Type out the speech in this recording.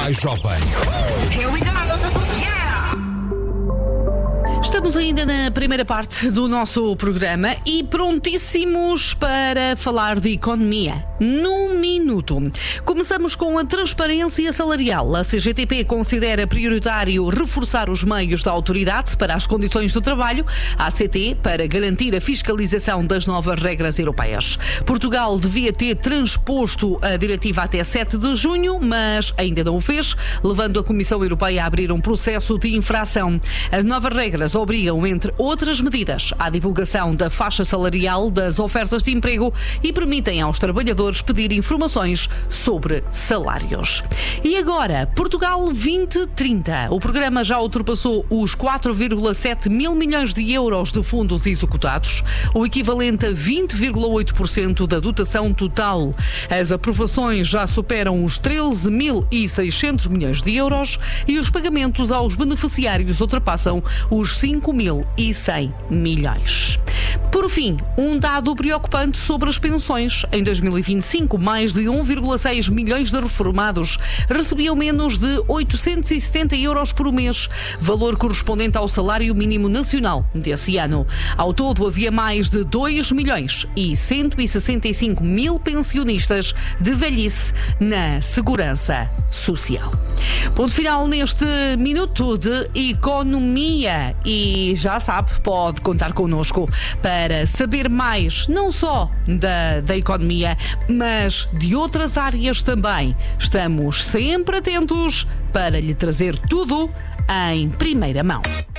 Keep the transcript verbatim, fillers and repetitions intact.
mais jovem. Here we go. Yeah! Estamos ainda na primeira parte do nosso programa e prontíssimos para falar de economia. Num minuto. Começamos com a transparência salarial. A C G T P considera prioritário reforçar os meios da autoridade para as condições do trabalho, a ACT para garantir a fiscalização das novas regras europeias. Portugal devia ter transposto a diretiva até sete de junho, mas ainda não o fez, levando a Comissão Europeia a abrir um processo de infração. As novas regras obrigam, entre outras medidas, à divulgação da faixa salarial das ofertas de emprego e permitem aos trabalhadores pedir informações sobre salários. E agora, Portugal vinte trinta. O programa já ultrapassou os quatro vírgula sete mil milhões de euros de fundos executados, o equivalente a vinte vírgula oito por cento da dotação total. As aprovações já superam os treze mil e seiscentos milhões de euros e os pagamentos aos beneficiários ultrapassam os cinco mil e cem milhões. Por fim, um dado preocupante sobre as pensões. Em dois mil e vinte e cinco, mais de um vírgula seis milhões de reformados recebiam menos de oitocentos e setenta euros por mês, valor correspondente ao salário mínimo nacional desse ano. Ao todo, havia mais de dois milhões e cento e sessenta e cinco mil pensionistas de velhice na Segurança Social. Ponto final neste minuto de economia e já sabe, pode contar connosco para saber mais, não só da, da economia, mas de outras áreas também. Estamos sempre atentos para lhe trazer tudo em primeira mão.